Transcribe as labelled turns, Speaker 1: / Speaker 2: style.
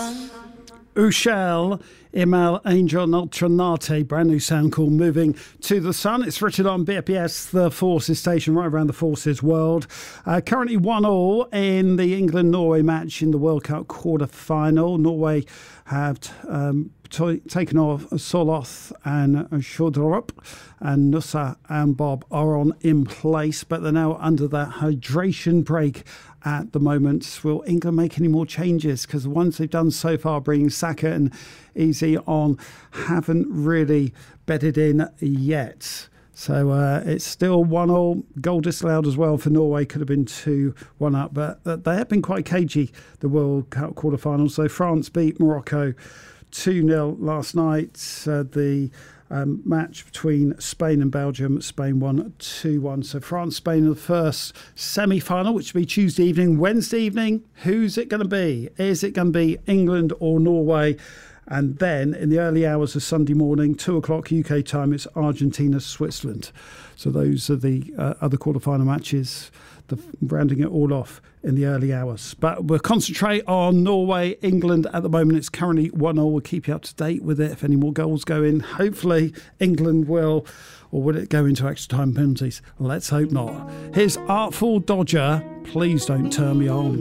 Speaker 1: Ushel, Imal, Angel, Nultranate, brand new sound called Moving to the Sun. It's written on BPS, the Forces station, right around the Forces world. Currently 1-1 in the England-Norway match in the World Cup quarter-final. Norway have taken off Soloth and Shodrup, and Nusa and Bob are on in place, but they're now under that hydration break at the moment. Will England make any more changes? Because the ones they've done so far, bringing Saka and Easy on, haven't really bedded in yet. So it's still 1-1. Goal disallowed as well for Norway. Could have been 2-1 up, but they have been quite cagey, the World Cup quarterfinals. So France beat Morocco 2-0 last night. The match between Spain and Belgium, Spain won 2-1. So France, Spain, the first semi-final, which will be Tuesday evening. Wednesday evening, who's it going to be? Is it going to be England or Norway? And then in the early hours of Sunday morning, 2 o'clock UK time, it's Argentina, Switzerland. So those are the other quarterfinal matches, rounding it all off in the early hours. But we'll concentrate on Norway, England at the moment. It's currently 1-0. We'll keep you up to date with it. If any more goals go in, hopefully England will, or will it go into extra time penalties? Let's hope not. Here's Artful Dodger, Please Don't Turn Me On.